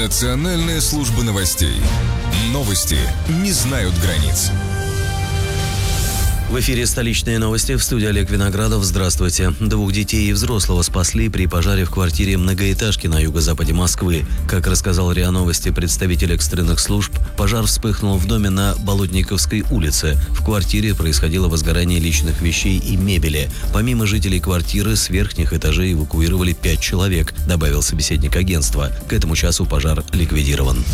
Национальная служба новостей. Новости не знают границ. В эфире «Столичные новости», в студии Олег Виноградов. Здравствуйте. 2 детей и взрослого спасли при пожаре в квартире многоэтажки на юго-западе Москвы. Как рассказал РИА Новости представитель экстренных служб, пожар вспыхнул в доме на Болотниковской улице. В квартире происходило возгорание личных вещей и мебели. Помимо жителей квартиры, с верхних этажей эвакуировали 5 человек, добавил собеседник агентства. К этому часу пожар ликвидирован.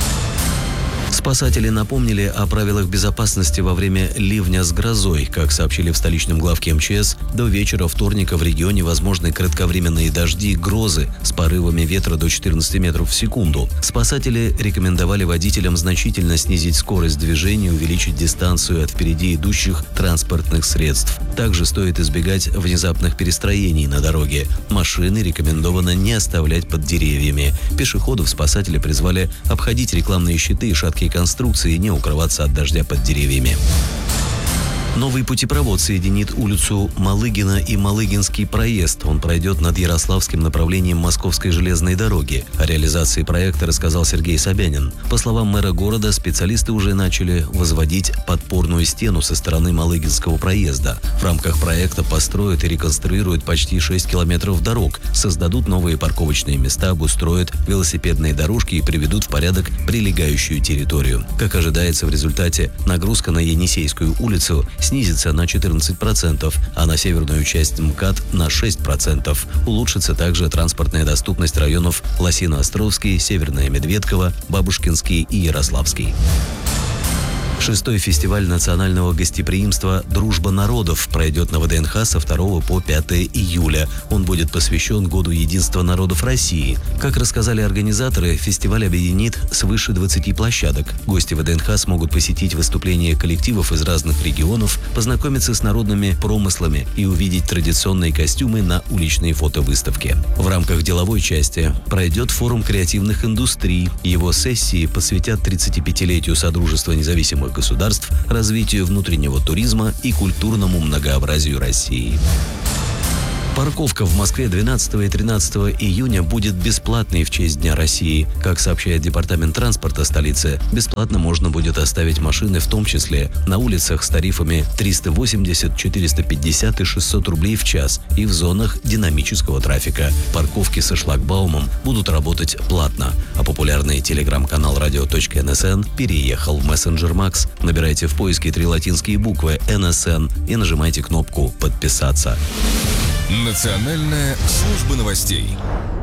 Спасатели напомнили о правилах безопасности во время ливня с грозой. Как сообщили в столичном главке МЧС, до вечера вторника в регионе возможны кратковременные дожди и грозы с порывами ветра до 14 метров в секунду. Спасатели рекомендовали водителям значительно снизить скорость движения, увеличить дистанцию от впереди идущих транспортных средств. Также стоит избегать внезапных перестроений на дороге. Машины рекомендовано не оставлять под деревьями. Пешеходов спасатели призвали обходить рекламные щиты и шаткие конструкции и не укрываться от дождя под деревьями. Новый путепровод соединит улицу Малыгина и Малыгинский проезд. Он пройдет над Ярославским направлением Московской железной дороги. О реализации проекта рассказал Сергей Собянин. По словам мэра города, специалисты уже начали возводить подпорную стену со стороны Малыгинского проезда. В рамках проекта построят и реконструируют почти 6 километров дорог, создадут новые парковочные места, обустроят велосипедные дорожки и приведут в порядок прилегающую территорию. Как ожидается, в результате нагрузка на Енисейскую улицу снизится на 14%, а на северную часть МКАД на 6%. Улучшится также транспортная доступность районов Лосино-Островский, Северная Медведково, Бабушкинский и Ярославский. 6-й фестиваль национального гостеприимства «Дружба народов» пройдет на ВДНХ со 2 по 5 июля. Он будет посвящен Году единства народов России. Как рассказали организаторы, фестиваль объединит свыше 20 площадок. Гости ВДНХ смогут посетить выступления коллективов из разных регионов, познакомиться с народными промыслами и увидеть традиционные костюмы на уличной фотовыставке. В рамках деловой части пройдет форум креативных индустрий. Его сессии посвятят 35-летию Содружества независимых государств, развитию внутреннего туризма и культурному многообразию России. Парковка в Москве 12 и 13 июня будет бесплатной в честь Дня России. Как сообщает Департамент транспорта столицы, бесплатно можно будет оставить машины, в том числе на улицах с тарифами 380, 450 и 600 рублей в час и в зонах динамического трафика. Парковки со шлагбаумом будут работать платно. А популярный телеграм-канал radio.nsn переехал в мессенджер Max. Набирайте в поиске 3 латинские буквы NSN и нажимайте кнопку «Подписаться». Национальная служба новостей.